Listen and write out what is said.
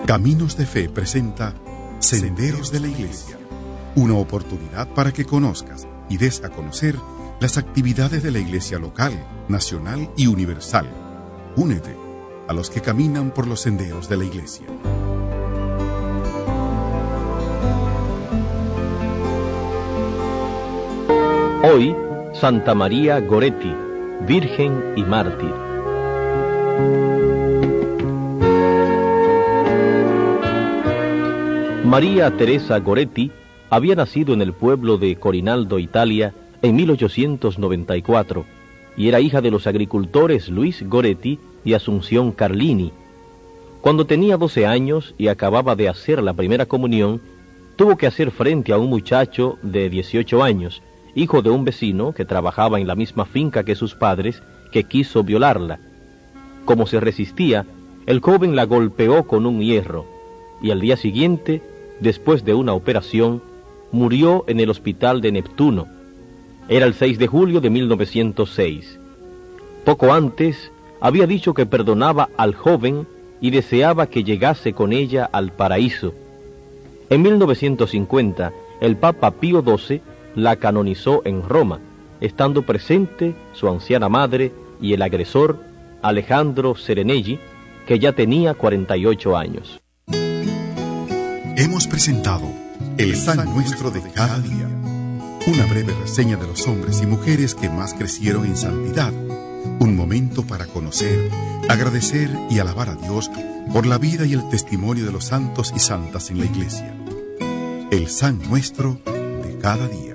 Caminos de Fe presenta Senderos de la Iglesia, una oportunidad para que conozcas y des a conocer las actividades de la Iglesia local, nacional y universal. Únete a los que caminan por los senderos de la Iglesia. Hoy, Santa María Goretti, Virgen y Mártir. María Teresa Goretti había nacido en el pueblo de Corinaldo, Italia, en 1894, y era hija de los agricultores Luis Goretti y Asunción Carlini. Cuando tenía 12 años y acababa de hacer la primera comunión, tuvo que hacer frente a un muchacho de 18 años, hijo de un vecino que trabajaba en la misma finca que sus padres, que quiso violarla. Como se resistía, el joven la golpeó con un hierro, y al día siguiente, después de una operación, murió en el hospital de Neptuno. Era el 6 de julio de 1906. Poco antes, había dicho que perdonaba al joven y deseaba que llegase con ella al paraíso. En 1950, el Papa Pío XII la canonizó en Roma, estando presente su anciana madre y el agresor, Alejandro Serenelli, que ya tenía 48 años. Hemos presentado el San Nuestro de cada día, una breve reseña de los hombres y mujeres que más crecieron en santidad, un momento para conocer, agradecer y alabar a Dios por la vida y el testimonio de los santos y santas en la Iglesia. El San Nuestro de cada día.